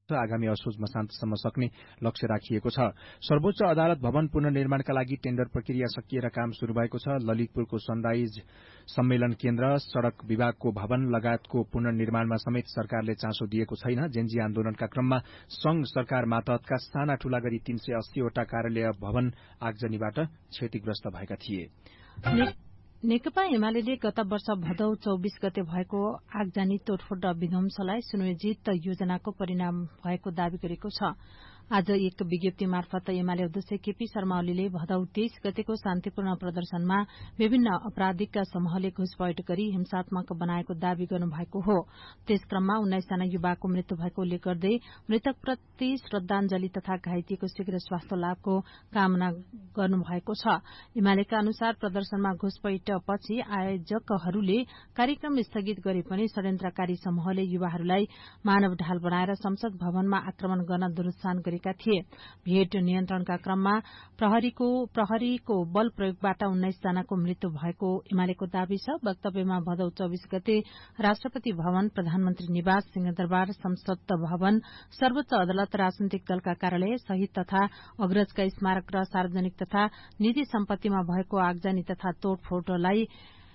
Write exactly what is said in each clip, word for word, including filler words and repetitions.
आगामी असोज मसान्तसम्म सक्ने लक्ष्य राखिएको छ। सर्वोच्च अदालत भवन पुनर्निर्माणका लागि टेन्डर प्रक्रिया सकिएर काम शुरू भएको छ। ललितपुरको सनराइज सम्मेलन केन्द्र, सड़क विभागको भवन लगायतको पुनर्निर्माणमा समेत सरकारले चासो दिएको छैन। जेन्जी आन्दोलनका क्रममा संघ सरकार मातहतका साना ठूला गरी तीन सय अस्सीवटा कार्यालय भवन आगजनीबाट क्षतिग्रस्त भएका थिए। नेकपा एमाले गत वर्ष भदौ चौबीस गते भएको आगजनी तोडफोड विध्वंसलाई सुनियोजित योजनाको परिणाम भएको दावी गरेको छ। आज एक विज्ञप्ति मार्फत एमाले अध्यक्ष केपी शर्मा ओलीले भदौ तेइस गतेको शान्तिपूर्ण प्रदर्शनमा विभिन्न आपराधिक समूहले घुसपैठ गरी हिंसात्मक बनाएको दावी गर्नुभएको हो। त्यस क्रममा उन्नाइसजना युवाको मृत्यु भएको उल्लेख गर्दै मृतकप्रति श्रद्धांजलि तथा घाइतेको शीघ्र स्वास्थ्य लाभको कामना गर्नुभएको छ। एमालेका अनुसार प्रदर्शनमा घुसपैठपछि आयोजकहरूले कार्यक्रम स्थगित गरे पनि षड्यन्त्रकारी समूहले युवाहरूलाई मानव ढाल बनाएर संसद भवनमा आक्रमण गर्न दुरुत्साहन गरेका थिए। भीड़ नियन्त्रणका क्रममा प्रहरीको प्रहरीको बल प्रयोगबाट उन्नाइस जनाको मृत्यु भएको एमालेको दावी छ। वक्तव्यमा भदौ चौबीस गते राष्ट्रपति भवन, प्रधानमन्त्री निवास, सिंहदरबार, संसद भवन, सर्वोच्च अदालत, राजनैतिक दलका कार्यालय सहित तथा अग्रजका स्मारक र सार्वजनिक तथा निजी सम्पत्तिमा भएको आगजनी तथा तोडफोडलाई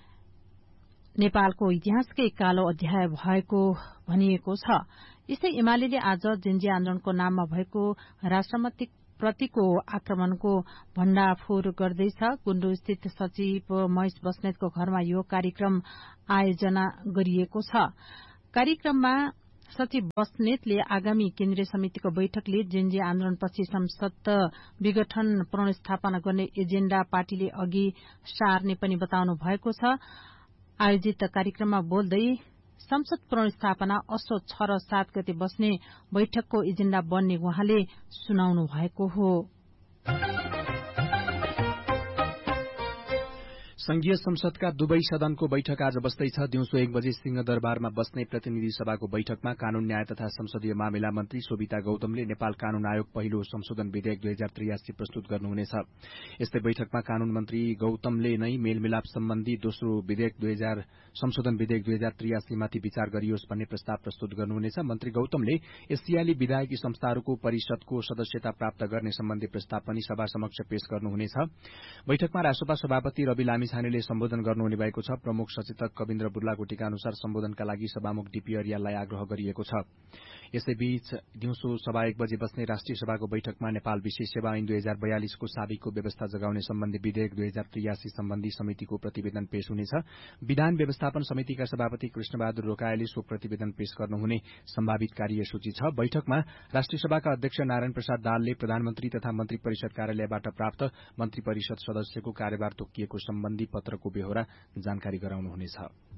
नेपालको इतिहासकै कालो अध्याय भएको भनिएको छ। यसै एमाले आज जेन्जी आन्दोलनको नाममा भएको राष्ट्रपति प्रतिको आक्रमणको भण्डाफोर गर्दैछ। गुण्डु स्थित सचिव महेश बस्नेतको घरमा यो कार्यक्रम आयोजना गरिएको छ। कार्यक्रममा सचिव बस्नेतले आगामी केन्द्रीय समितिको बैठकले जेन्जी आन्दोलनपछि संसद विघटन पुनर्स्थापना गर्ने एजेण्डा पार्टीले अघि सार्ने पनि बताउनु भएको छ। आयोजित कार्यक्रममा बोल्दै संसद पुनर्स्थापना असोज छ र सात गते बस्ने बैठकको एजेण्डा बन्ने उहाँले सुनाउनु भएको हो। संघीय संसदका दुवै सदनको बैठक आज बस्दैछ। दिउँसो एक बजे सिंहदरबारमा बस्ने प्रतिनिधि सभाको बैठकमा कानून न्याय तथा संसदीय मामिला मन्त्री शोभिता गौतमले नेपाल कानून आयोग पहिलो संशोधन विधेयक दुई हजार त्रियासी प्रस्तुत गर्नुहुनेछ। यस्तै बैठकमा कानून मन्त्री गौतमले नै मेलमिलाप सम्बन्धी दोस्रो विधेयक दुई हजार संशोधन विधेयक दुई हजार त्रियासीमाथि विचार गरियोस् भन्ने प्रस्ताव प्रस्तुत गर्नुहुनेछ। मन्त्री गौतमले एसियाली विधायकी संस्थाहरूको परिषदको सदस्यता प्राप्त गर्ने सम्बन्धी प्रस्ताव पनि सभा समक्ष पेश गर्नुहुनेछ। बैठकमा रासोपा सभापति रवि लामी छानेले सम्बोधन गर्नुहुने भएको छ। प्रमुख सचेतक कविन्द्र बुर्लाकोटीका अनुसार सम्बोधनका लागि सभामुख डीपी अरियाललाई आग्रह गरिएको छ। यसैबीच दिउँसो सभा एक बजे बस्ने राष्ट्रिय सभाको बैठकमा नेपाल विशेष सेवा ऐन दुई हजार बयालिसको साबिकको व्यवस्था जगाउने सम्बन्धी विधेयक दुई हजार त्रियासी सम्बन्धी समितिको प्रतिवेदन पेश हुनेछ। विधान व्यवस्थापन समितिका सभापति कृष्णबहादुर रोकायाले सो प्रतिवेदन पेश गर्नुहुने सम्भावित कार्यसूची छ। बैठकमा राष्ट्रिय सभाका अध्यक्ष नारायण प्रसाद दाहालले प्रधानमन्त्री तथा मन्त्री परिषद कार्यालयबाट प्राप्त मन्त्री परिषद सदस्यको कार्यभार तोकिएको सम्बन्धी पत्रको बेहोरा जानकारी गराउनुहुनेछ।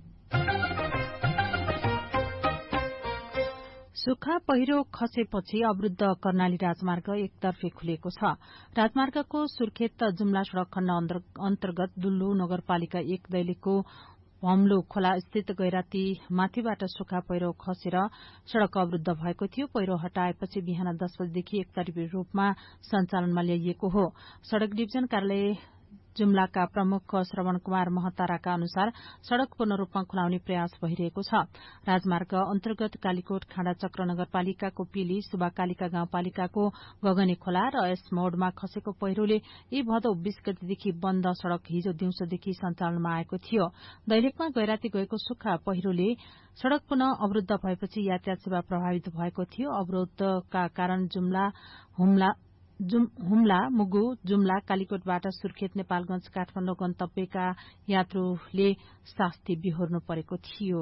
सुक्खा पहिरो खसेपछि अवरूद्ध कर्णाली राजमार्ग एकतर्फे खुलेको छ। राजमार्गको सुर्खेत जुम्ला सड़क खण्ड अन्तर्गत दुल्लु नगरपालिका एक दैलेखको भम्लो खोला स्थित गैराती माथिबाट सुक्खा पहिरो खसेर सड़क अवरूद्ध भएको थियो। पहिरो हटाएपछि बिहान दस बजेदेखि एकतर्फी रूपमा सञ्चालनमा ल्याइएको हो। सड़क डिभिजन कार्यालय जुम्लाका प्रमुख श्रवण कुमार महताराका अनुसार सड़क पूर्ण रूपमा खुलाउने प्रयास भइरहेको छ। राजमार्ग अन्तर्गत कालीकोट खाँडा चक्र नगरपालिकाको पिली, सुबाकालिका गाउँपालिकाको गगने खोला र एस मोडमा खसेको पहिरोले यी भदौ बीस गतेदेखि बन्द सड़क हिजो दिउँसोदेखि सञ्चालनमा आएको थियो। दैलेखमा गैराती गएको सुक्खा पहिरोले सड़क पुनः अवरूद्ध भएपछि यातायात सेवा प्रभावित भएको थियो। अवरोधका कारण जुम्ला हुम्ला हुम्ला मुगु जुम्ला कालीकोटबाट सुर्खेत नेपालगंज काठमाडौँ गन्तव्यका यात्रुले शास्ति बिहोर्नु परेको थियो।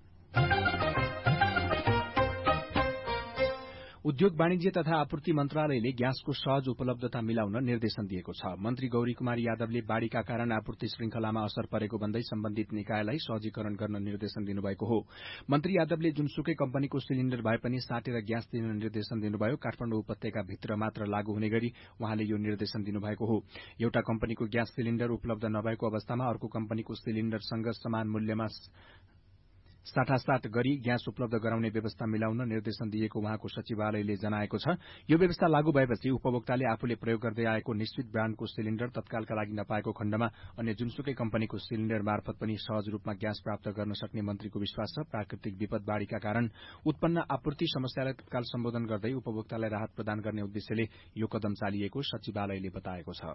उद्योग वाणिज्य तथा आपूर्ति मन्त्रालयले ग्यासको सहज उपलब्धता मिलाउन निर्देशन दिएको छ। मन्त्री गौरी कुमार यादवले बाढ़ीका कारण आपूर्ति श्रृंखलामा असर परेको भन्दै सम्बन्धित निकायलाई सहजीकरण गर्न निर्देशन दिनुभएको हो। मन्त्री यादवले जुनसुकै कम्पनीको सिलिण्डर भए पनि साटेर ग्यास दिन निर्देशन दिनुभयो। काठमाडौँ उपत्यका भित्र मात्र लागू हुने गरी उहाँले यो निर्देशन दिनुभएको हो। एउटा कम्पनीको ग्यास सिलिण्डर उपलब्ध नभएको अवस्थामा अर्को कम्पनीको सिलिण्डरसँग समान मूल्यमा साटासाट गरी ग्यास उपलब्ध गराउने व्यवस्था मिलाउन निर्देशन दिएको उहाँको सचिवालयले जनाएको छ। यो व्यवस्था लागू भएपछि उपभोक्ताले आफूले प्रयोग गर्दै आएको निश्चित ब्रान्डको सिलिण्डर तत्कालका लागि नपाएको खण्डमा अन्य जुनसुकै कम्पनीको सिलिण्डर मार्फत पनि सहज रूपमा ग्यास प्राप्त गर्न सक्ने मन्त्रीको विश्वास छ। प्राकृतिक विपद बाढ़ीका कारण उत्पन्न आपूर्ति समस्यालाई तत्काल सम्बोधन गर्दै उपभोक्तालाई राहत प्रदान गर्ने उद्देश्यले यो कदम चालिएको सचिवालयले बताएको छ।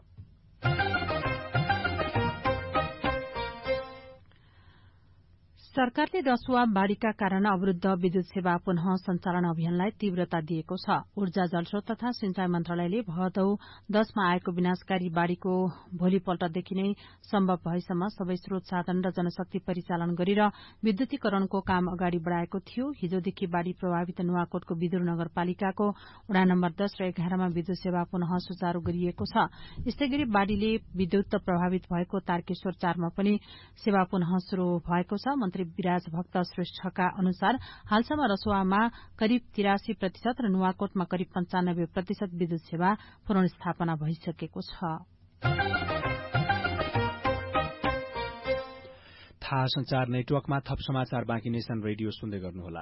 सरकारले रसुवा बाढ़ीका कारण अवरूद्ध विद्युत सेवा पुनः सञ्चालन अभियानलाई तीव्रता दिएको छ। ऊर्जा जलस्रोत तथा सिंचाई मन्त्रालयले भदौ दशमा आएको विनाशकारी बाढ़ीको भोलिपल्टदेखि नै सम्भव भएसम्म सबै स्रोत साधन र जनशक्ति परिचालन गरेर विद्युतीकरणको काम अगाडि बढ़ाएको थियो। हिजोदेखि बाढ़ी प्रभावित नुवाकोटको विदुर नगरपालिकाको वडा नम्बर दश र एघारमा विद्युत सेवा पुनः सुचारू गरिएको छ। यस्तै गरी बाढ़ीले विद्युत प्रभावित भएको तारकेश्वर चारमा पनि सेवा पुनः शुरू भएको छ। मन्त्री विराज भक्त श्रेष्ठका अनुसार हालसम्म रसुवामा करिब तिरासी प्रतिशत र नुवाकोटमा करिब पञ्चानब्बे प्रतिशत विद्युत सेवा पुनर्स्थापना भइसकेको छ। थाहा संचार नेटवर्कमा थप समाचार बाँकी नेशन रेडियो सुन्दै गर्नुहोला।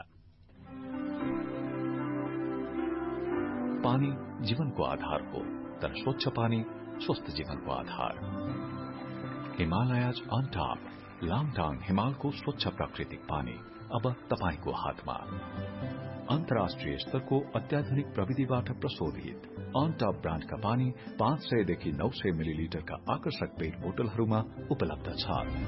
पानी जीवनको आधार हो, तर स्वच्छ पानी स्वस्थ जीवनको आधार। हिमालयज अन टप लाङटाङ हिमालको स्वच्छ प्राकृतिक पानी अब तपाईको हातमा। अन्तर्राष्ट्रिय स्तरको अत्याधुनिक प्रविधिबाट प्रशोधित अन टप ब्रान्डका पानी पाँच सयदेखि नौ सय मिलिलिटरका आकर्षक पेट बोतलहरूमा उपलब्ध छ।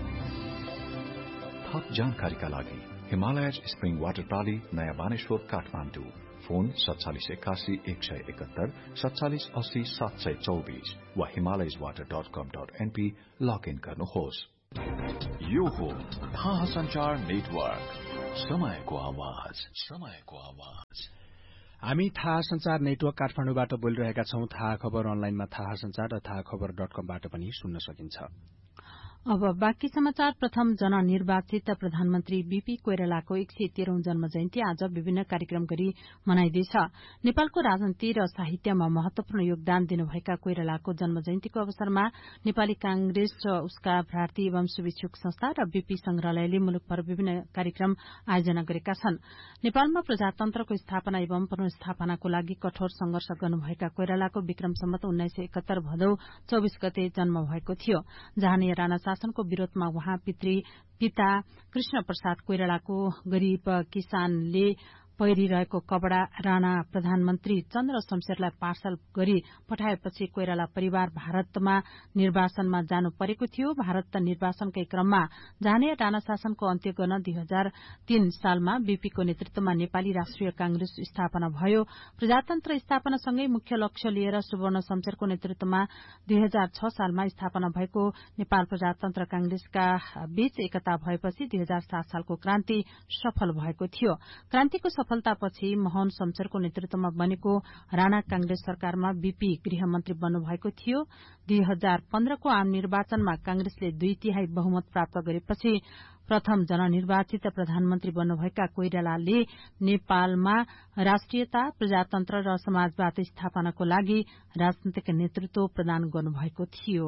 थप जानकारीका लागि हिमालयज स्प्रिङ वाटर प्राली नयाँ बानेश्वर काठमाडौँ। फोन सत्तालिस एकासी एक सय एकहत्तर सत्तालिस अस्सी सात सय चौबिस वा हिमालयज वाटर डट कम डट एनपी लगइन गर्नुहोस्। यो हो थाहा संचार नेटवर्क, समयको आवाज, समयको आवाज। हामी थाहा संचार नेटवर्क काठमाडौँबाट बोलिरहेका छौं। थाहा खबर अनलाइनमा थाहा संचार र थाहा खबर डट कमबाट पनि सुन्न सकिन्छ। अब बाँकी समाचार। प्रथम जननिर्वाचित प्रधानमन्त्री बीपी कोइरालाको एक सय तेह्रौं जन्म जयन्ती आज विभिन्न कार्यक्रम गरी मनाइँदैछ। नेपालको राजनीति र साहित्यमा महत्वपूर्ण योगदान दिनुभएका कोइरालाको जन्म जयन्तीको अवसरमा नेपाली कांग्रेस र उसका प्रार्थी एवं शुभेच्छुक संस्था र बीपी संग्रहालयले मुलुकभर विभिन्न कार्यक्रम आयोजना गरेका छन्। नेपालमा प्रजातन्त्रको स्थापना एवं पुनर्स्थापनाको लागि कठोर संघर्ष गर्नुभएका कोइरालाको विक्रम सम्वत उन्नाइस सय एकहत्तर भदौ चौबिस गते जन्म भएको थियो। जहाँनीय राणा शासनको विरोधमा उहाँ पितृ पिता कृष्ण प्रसाद कोइरालाको गरीब किसानले पहिरिरहेको कपड़ा राणा प्रधानमन्त्री चन्द्र शमशेरलाई पार्सल गरी पठाएपछि कोइराला परिवार भारतमा निर्वासनमा जानु परेको थियो। भारत निर्वासनकै क्रममा जाने राणा शासनको अन्त्य गर्न दुई हजार तीन सालमा बीपीको नेतृत्वमा नेपाली राष्ट्रिय कांग्रेस स्थापना भयो। प्रजातन्त्र स्थापनासँगै मुख्य लक्ष्य लिएर सुवर्ण शमशेरको नेतृत्वमा दुई हजार छ सालमा स्थापना भएको नेपाल प्रजातन्त्र कांग्रेसका बीच एकता भएपछि दुई हजार सात सालको क्रान्ति सफल भएको थियो। क्रान्तिको सफलतापछि मोहन शमशेरको नेतृत्वमा बनेको राणा कांग्रेस सरकारमा बीपी गृहमन्त्री बन्नुभएको थियो। दुई हजार पन्ध्रको आम निर्वाचनमा कांग्रेसले दुई तिहाई बहुमत प्राप्त गरेपछि प्रथम जननिर्वाचित प्रधानमन्त्री बन्नुभएका कोइरालाले नेपालमा राष्ट्रियता, प्रजातन्त्र र समाजवाद स्थापनाको लागि राजनैतिक नेतृत्व प्रदान गर्नुभएको थियो।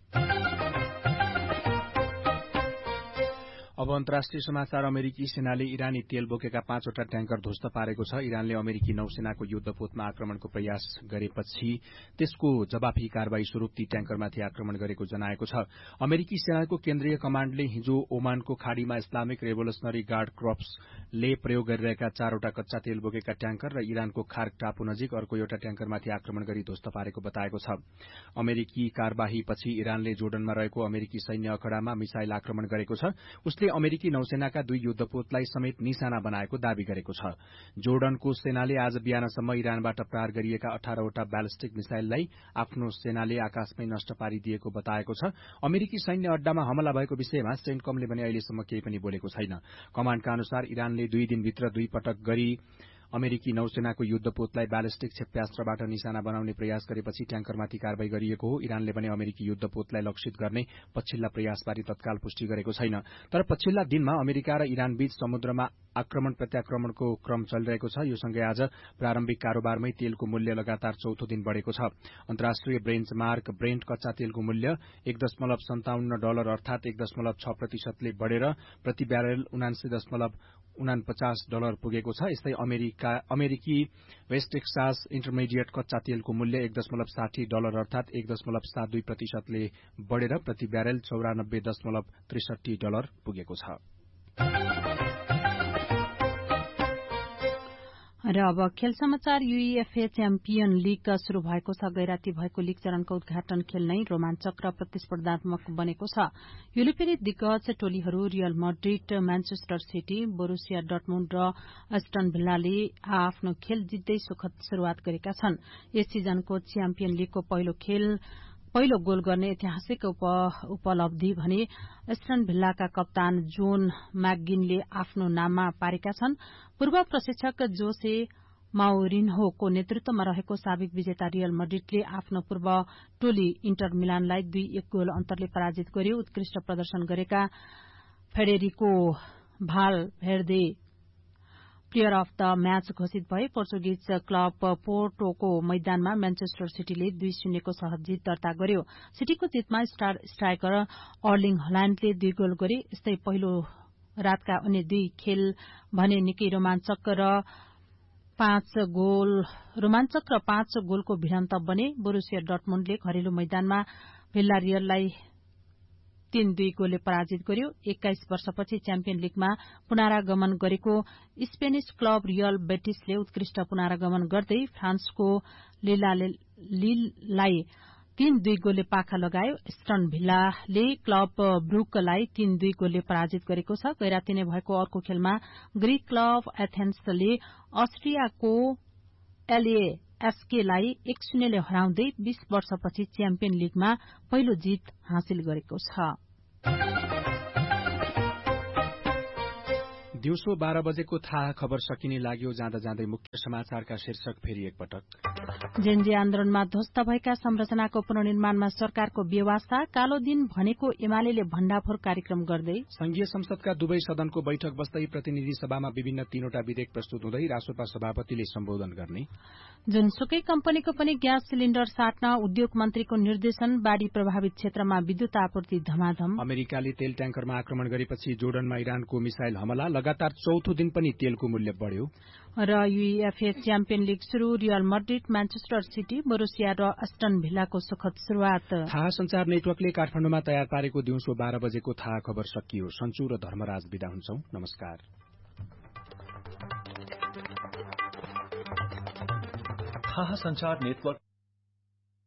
अब अन्तर्राष्ट्रिय समाचार। अमेरिकी सेनाले इरानी तेल बोकेका पाँचवटा ट्याङ्कर ध्वस्त पारेको छ। इरानले अमेरिकी नौसेनाको युद्धपोतमा आक्रमणको प्रयास गरेपछि त्यसको जवाफी कार्यवाही स्वरूप ती ट्याङ्करमाथि आक्रमण गरेको जनाएको छ। अमेरिकी सेनाको केन्द्रीय कमाण्डले हिजो ओमानको खाड़ीमा इस्लामिक रेभोल्युशनरी गार्ड कर्प्सले प्रयोग गरिरहेका चारवटा कच्चा तेल बोकेका ट्याङ्कर र इरानको खार्क टापु नजिक अर्को एउटा ट्याङ्करमाथि आक्रमण गरी ध्वस्त पारेको बताएको छ। अमेरिकी कार्यवाहीपछि इरानले जोर्डनमा रहेको अमेरिकी सैन्य अखड़ामा मिसाइल आक्रमण गरेको छ। उसले अमेरिकी नौसेनाका दुई युद्धपोतलाई समेत निशाना बनाएको दावी गरेको छ। जोर्डनको सेनाले आज बिहानसम्म इरानबाट प्रहार गरिएका अठारवटा ब्यालिस्टिक मिसाइललाई आफ्नो सेनाले आकाशमै नष्ट पारिदिएको बताएको छ। अमेरिकी सैन्य अड्डामा हमला भएको विषयमा सेन्टकमले भने अहिलेसम्म केही पनि बोलेको छैन। कमाण्डका अनुसार इरानले दुई दिनभित्र दुई पटक गरी अमेरिकी नौसेनाको युद्धपोतलाई ब्यालिस्टिक क्षेप्यास्त्रबाट निशाना बनाउने प्रयास गरेपछि ट्याङ्करमाथि कारवाही गरिएको हो। इरानले भने अमेरिकी युद्धपोतलाई लक्षित गर्ने पछिल्ला प्रयासबारे तत्काल पुष्टि गरेको छैन। तर पछिल्ला दिनमा अमेरिका र इरान बीच समुद्रमा आक्रमण प्रत्याक्रमणको क्रम चलिरहेको छ। यो सँगै आज प्रारम्भिक कारोबारमै तेलको मूल्य लगातार चौथो दिन बढ़ेको छ। अन्तर्राष्ट्रिय बेन्चमार्क ब्रेन्ट कच्चा तेलको मूल्य एक दशमलव सन्ताउन्न डलर अर्थात एक दशमलव छ प्रतिशतले बढ़ेर प्रति ब्यारेल उनासी दशमलव उनापचास डलर पुगेको छ। यस्तै अमेरिका अमेरिकी वेस्ट टेक्सास इन्टरमिडिएट कच्चा तेलको मूल्य एक दशमलव साठी डलर अर्थात एक दशमलव सात दुई प्रतिशतले बढ़ेर प्रति ब्यारेल चौरानब्बे दशमलव त्रिसठी डलर पुगेको छ। र अब खेल समाचार। यूईएफए च्याम्पियन लीग शुरू भएको छ। गैराती भएको लीग चरणको उद्घाटन खेल नै रोमाञ्चक र प्रतिस्पर्धात्मक बनेको छ। योले फेरि दिग्गज टोलीहरू real Madrid, Manchester city, Borussia डर्टमुण्ड र एस्टन भिल्लाले आफ्नो खेल जित्दै सुखद शुरूआत गरेका छन्। यस सिजनको च्याम्पियन लीगको पहिलो खेल पहिलो गोल गर्ने ऐतिहासिक उप, उपलब्धि भने एस्टन भिल्लाका कप्तान जोन म्याकगिनले आफ्नो नाममा पारेका छन्। पूर्व प्रशिक्षक जोसे माउरिन्होको नेतृत्वमा रहेको साबिक विजेता रियल मड्रिडले आफ्नो पूर्व टोली इन्टर मिलानलाई दुई एक गोल अन्तरले पराजित गर्यो। उत्कृष्ट प्रदर्शन गरेका Federico भालभेर्दे player of the match घोषित भए। पोर्चुगिज क्लब पोर्टोको मैदानमा म्यान्चेस्टर सिटीले दुई शून्यको सहज जित दर्ता गर्यो। सिटीको जितमा स्टार स्ट्राइकर अर्लिङ हल्याण्डले दुई गोल गरे। यस्तै पहिलो रातका अन्य दुई खेल भने निकै रोमाञ्चक र पाँच गोल रोमाञ्चक र पाँच गोलको भिडन्त बने। बोरुसिया डर्टमुण्डले घरेलु मैदानमा भिल्लारियललाई तीन दुई गोलले पराजित गर्यो। एक्काइस वर्षपछि च्याम्पियन लीगमा पुनरागमन गरेको स्पेनिश क्लब रियल बेटिसले उत्कृष्ट पुनरागमन गर्दै फ्रान्सको लिललाई तीन दुई गोलले पाखा लगायो। एस्टन भिल्लाले क्लब ब्रुकलाई तीन दुई गोलले पराजित गरेको छ। गैराती नै भएको अर्को खेलमा ग्रीक क्लब एथेन्सले अस्ट्रियाको एलएएसकेलाई एक शून्यले हराउँदै बीस वर्षपछि च्याम्पियन लीगमा पहिलो जित हासिल गरेको छ। दिउँसो बाह्र बजेको थाहा खबर सकिने लाग्यो। जाँदा जाँदै मुख्य समाचारका शीर्षक फेरि एकपटक। जेनजी आन्दोलनमा ध्वस्त भएका संरचनाको पुनर्निर्माणमा सरकारको व्यवस्था। कालो दिन भनेको एमाले भण्डाफोर कार्यक्रम गर्दै। संघीय संसदका दुवै सदनको बैठक बस्दै प्रतिनिधि सभामा विभिन्न तीनवटा विधेयक प्रस्तुत हुँदै रासोपा सभापतिले सम्बोधन गर्ने। जुनसुकै कम्पनीको पनि ग्यास सिलिण्डर साट्न उद्योग मन्त्रीको निर्देशन। बाढ़ी प्रभावित क्षेत्रमा विद्युत आपूर्ति धमाधम। अमेरिकाले तेल ट्याङ्करमा आक्रमण गरेपछि जोर्डनमा इरानको मिसाइल हमला। लगातार चौथो दिन पनि तेलको मूल्य बढ़्यो। र यूईएफए च्याम्पियन लीग शुरू। Real Madrid, Manchester city, Borussia र एस्टन भिल्लाको सुखद शुरूआत। थाहा संचार नेटवर्कले काठमाडौँमा तयार पारेको दिउँसो बाह्र बजेको थाहा खबर सकियो। सन्चु र धर्मराज बिदा हुन्छौं। नमस्कार। थाहा संचार नेटवर्क